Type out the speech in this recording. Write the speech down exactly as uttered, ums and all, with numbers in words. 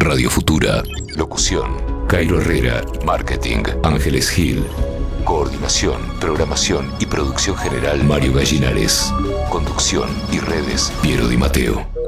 Radio Futura. Locución: Cairo Herrera. Marketing: Ángeles Gil. Coordinación, programación y producción general: Mario Gallinares. Conducción y redes: Piero Di Matteo.